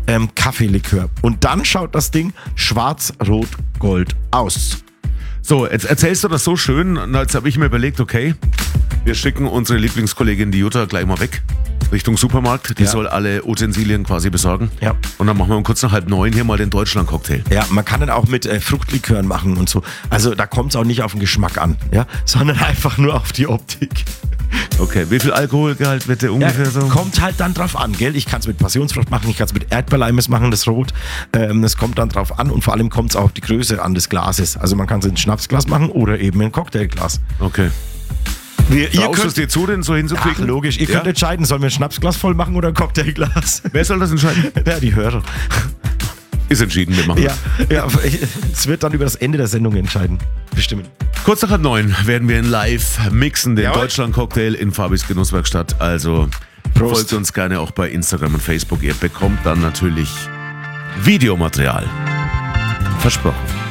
Kaffeelikör. Und dann schaut das Ding schwarz-rot-gold aus. So, jetzt erzählst du das so schön. Und jetzt habe ich mir überlegt, okay, wir schicken unsere Lieblingskollegin, die Jutta, gleich mal weg. Richtung Supermarkt. Die soll alle Utensilien quasi besorgen. Ja. Und dann machen wir um kurz nach 8:30 hier mal den Deutschland-Cocktail. Ja, man kann den auch mit Fruchtlikören machen und so. Also da kommt es auch nicht auf den Geschmack an, ja, sondern einfach nur auf die Optik. Okay, wie viel Alkoholgehalt wird der ungefähr so? Kommt halt dann drauf an, gell? Ich kann es mit Passionsfrucht machen, ich kann es mit Erdbeerleimes machen, das Rot. Das kommt dann drauf an und vor allem kommt es auch auf die Größe an des Glases. Also man kann es in ein Schnapsglas machen oder eben in ein Cocktailglas. Okay. Ihr Traust du könnt es dir zu, den so hinzukriegen? Ach, logisch. Ihr könnt entscheiden, sollen wir ein Schnapsglas voll machen oder ein Cocktailglas? Wer soll das entscheiden? Ja, die Hörer. Ist entschieden, wir machen Ja, es wird dann über das Ende der Sendung entscheiden. Bestimmen. Kurz nach 8:30 werden wir in live mixen, den Jawohl. Deutschland-Cocktail in Fabis Genusswerkstatt. Also Prost. folgt uns gerne auch bei Instagram und Facebook. Ihr bekommt dann natürlich Videomaterial. Versprochen.